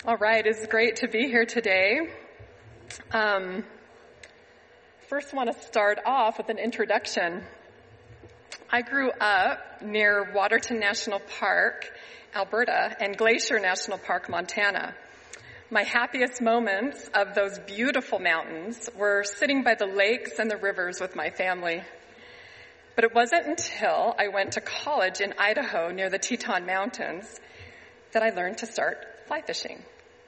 All right, it's great to be here today. First, want to start off with an introduction. I grew up near Waterton National Park, Alberta, and Glacier National Park, Montana. My happiest moments of those beautiful mountains were sitting by the lakes and the rivers with my family. But it wasn't until I went to college in Idaho near the Teton Mountains that I learned to start fly fishing.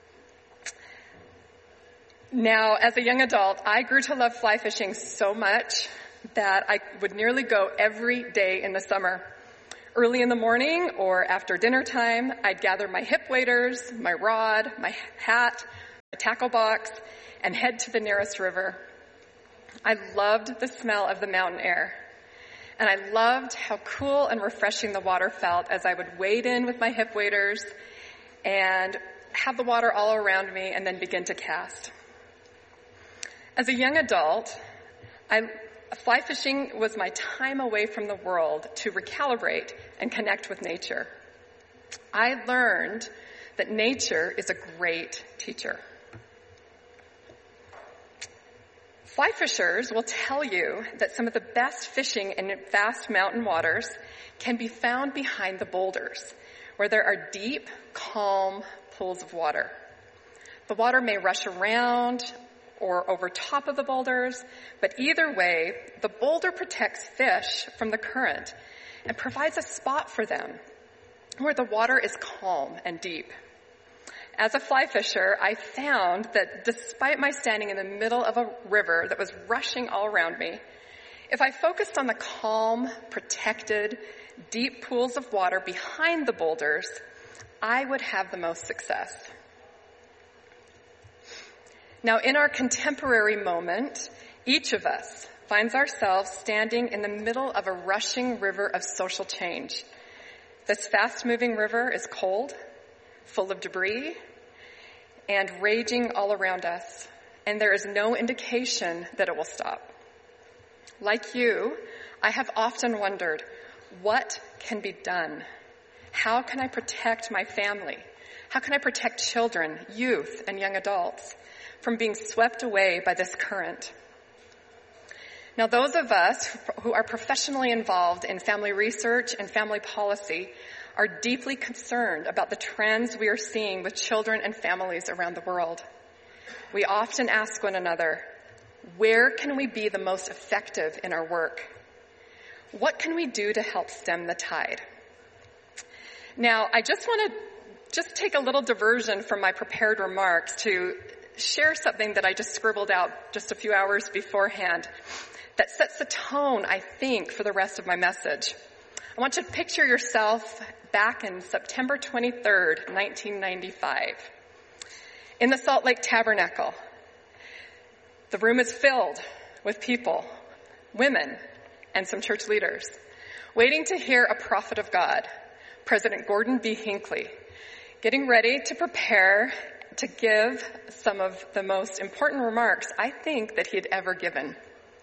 Now, as a young adult, I grew to love fly fishing so much that I would nearly go every day in the summer. Early in the morning or after dinner time, I'd gather my hip waders, my rod, my hat, my tackle box, and head to the nearest river. I loved the smell of the mountain air, and I loved how cool and refreshing the water felt as I would wade in with my hip waders and have the water all around me and then begin to cast. As a young adult, fly fishing was my time away from the world to recalibrate and connect with nature. I learned that nature is a great teacher. Fly fishers will tell you that some of the best fishing in vast mountain waters can be found behind the boulders, where there are deep, calm pools of water. The water may rush around or over top of the boulders, but either way, the boulder protects fish from the current and provides a spot for them where the water is calm and deep. As a fly fisher, I found that despite my standing in the middle of a river that was rushing all around me, if I focused on the calm, protected, deep pools of water behind the boulders, I would have the most success. Now, in our contemporary moment, each of us finds ourselves standing in the middle of a rushing river of social change. This fast-moving river is cold, full of debris, and raging all around us, and there is no indication that it will stop. Like you, I have often wondered, what can be done? How can I protect my family? How can I protect children, youth, and young adults from being swept away by this current? Now, those of us who are professionally involved in family research and family policy are deeply concerned about the trends we are seeing with children and families around the world. We often ask one another, where can we be the most effective in our work? What can we do to help stem the tide? Now, I just want to take a little diversion from my prepared remarks to share something that I just scribbled out just a few hours beforehand that sets the tone, I think, for the rest of my message. I want you to picture yourself back in September 23rd, 1995, in the Salt Lake Tabernacle. The room is filled with people, women, and some church leaders, waiting to hear a prophet of God, President Gordon B. Hinckley, getting ready to prepare to give some of the most important remarks I think that he had ever given.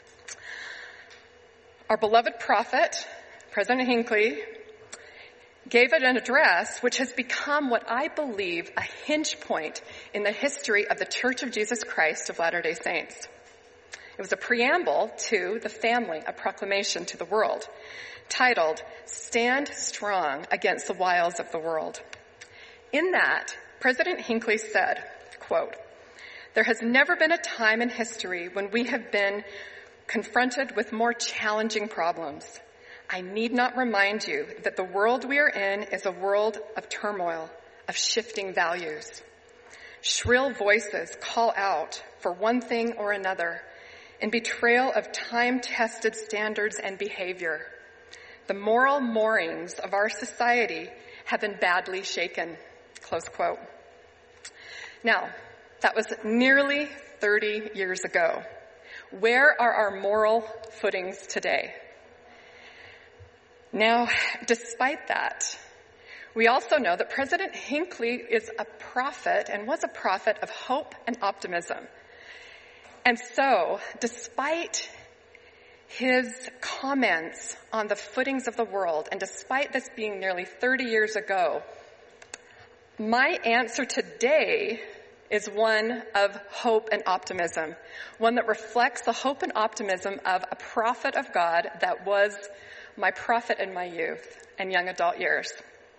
Our beloved prophet, President Hinckley, gave an address which has become what I believe a hinge point in the history of the Church of Jesus Christ of Latter-day Saints. It was a preamble to the family, a proclamation to the world, titled, "Stand Strong Against the Wiles of the World." In that, President Hinckley said, quote, "There has never been a time in history when we have been confronted with more challenging problems. I need not remind you that the world we are in is a world of turmoil, of shifting values. Shrill voices call out for one thing or another in betrayal of time-tested standards and behavior. The moral moorings of our society have been badly shaken." Close quote. Now, that was nearly 30 years ago. Where are our moral footings today? Now, despite that, we also know that President Hinckley is a prophet and was a prophet of hope and optimism. And so, despite his comments on the footings of the world, and despite this being nearly 30 years ago, My answer today is one of hope and optimism, one that reflects the hope and optimism of a prophet of God that was my prophet in my youth and young adult years.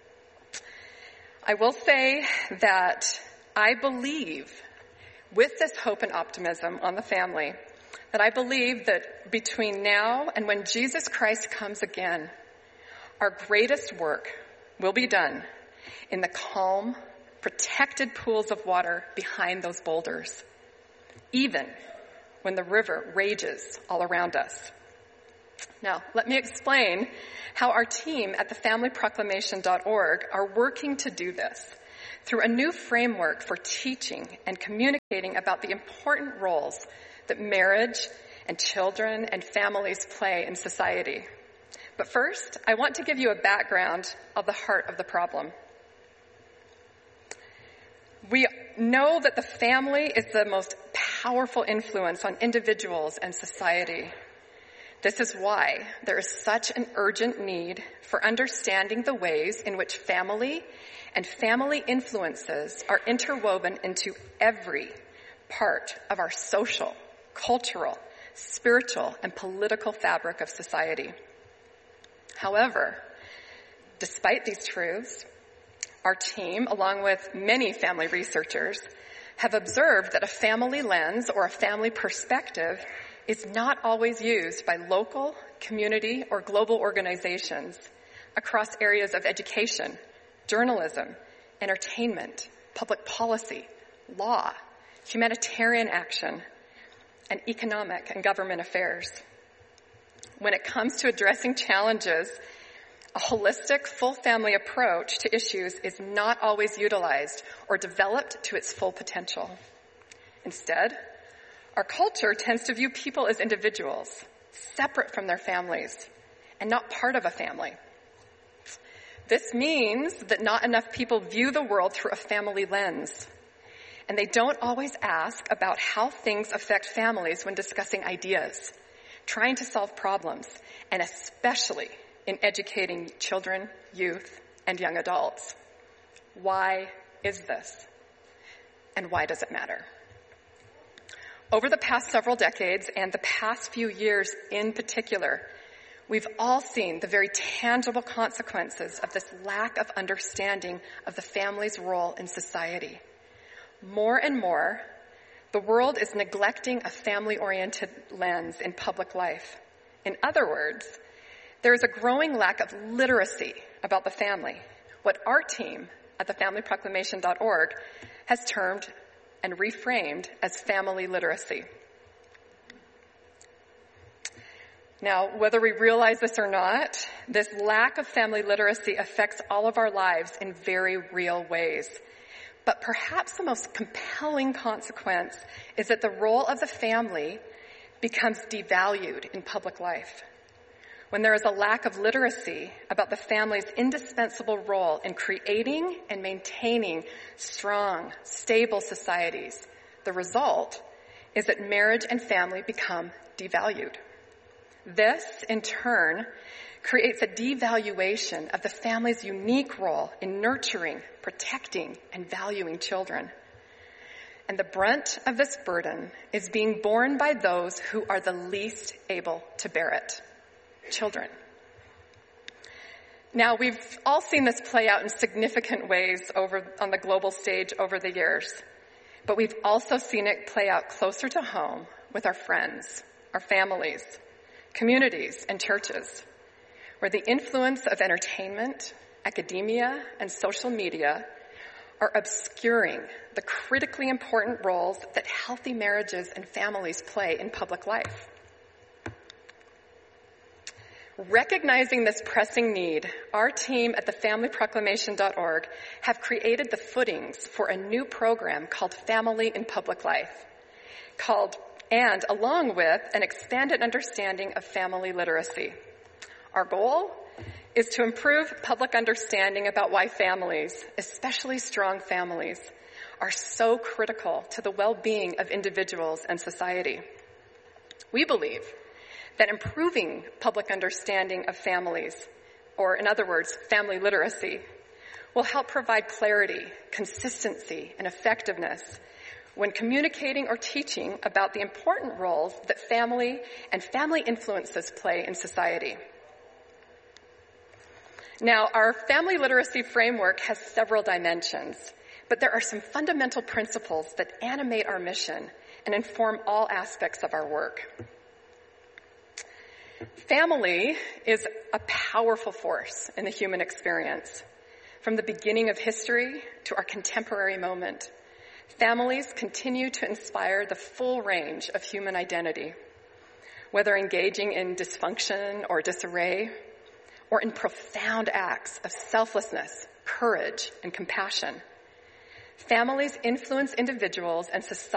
I will say that I believe, with this hope and optimism on the family, that I believe that between now and when Jesus Christ comes again, our greatest work will be done in the calm, protected pools of water behind those boulders, even when the river rages all around us. Now, let me explain how our team at thefamilyproclamation.org are working to do this through a new framework for teaching and communicating about the important roles that marriage and children and families play in society. But first, I want to give you a background of the heart of the problem. We know that the family is the most powerful influence on individuals and society. This is why there is such an urgent need for understanding the ways in which family and family influences are interwoven into every part of our social, cultural, spiritual, and political fabric of society. However, despite these truths, our team, along with many family researchers, have observed that a family lens or a family perspective is not always used by local, community, or global organizations across areas of education, journalism, entertainment, public policy, law, humanitarian action, and economic and government affairs. When it comes to addressing challenges, a holistic, full family approach to issues is not always utilized or developed to its full potential. Instead, our culture tends to view people as individuals, separate from their families, and not part of a family. This means that not enough people view the world through a family lens, and they don't always ask about how things affect families when discussing ideas, trying to solve problems, and especially in educating children, youth, and young adults. Why is this? And why does it matter? Over the past several decades, and the past few years in particular, we've all seen the very tangible consequences of this lack of understanding of the family's role in society. More and more, the world is neglecting a family-oriented lens in public life. In other words, there is a growing lack of literacy about the family, what our team at thefamilyproclamation.org has termed and reframed as family literacy. Now, whether we realize this or not, this lack of family literacy affects all of our lives in very real ways. But perhaps the most compelling consequence is that the role of the family becomes devalued in public life. When there is a lack of literacy about the family's indispensable role in creating and maintaining strong, stable societies, the result is that marriage and family become devalued. This, in turn, creates a devaluation of the family's unique role in nurturing, protecting, and valuing children. And the brunt of this burden is being borne by those who are the least able to bear it. Children. Now, we've all seen this play out in significant ways on the global stage over the years, but we've also seen it play out closer to home with our friends, our families, communities, and churches, where the influence of entertainment, academia, and social media are obscuring the critically important roles that healthy marriages and families play in public life. Recognizing this pressing need, our team at thefamilyproclamation.org have created the footings for a new program called Family in Public Life, along with an expanded understanding of family literacy. Our goal is to improve public understanding about why families, especially strong families, are so critical to the well-being of individuals and society. We believe that improving public understanding of families, or in other words, family literacy, will help provide clarity, consistency, and effectiveness when communicating or teaching about the important roles that family and family influences play in society. Now, our family literacy framework has several dimensions, but there are some fundamental principles that animate our mission and inform all aspects of our work. Family is a powerful force in the human experience. From the beginning of history to our contemporary moment, families continue to inspire the full range of human identity, whether engaging in dysfunction or disarray, or in profound acts of selflessness, courage, and compassion. Families influence individuals and society